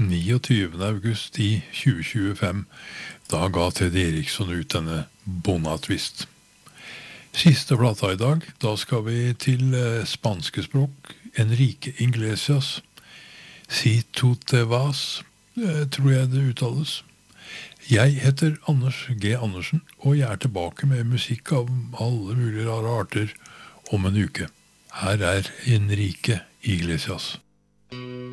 29. august i 2025. Da ga Ted Eriksson ut denne Bonatvist. Siste plata i dag, da skal vi til spanske språk. Enrique Iglesias. Si tu te vas, tror jeg det uttales. Jeg heter Anders G. Andersen, og jeg er tilbake med musikk av alle mulige rare arter om en uke. Her er Enrique Iglesias.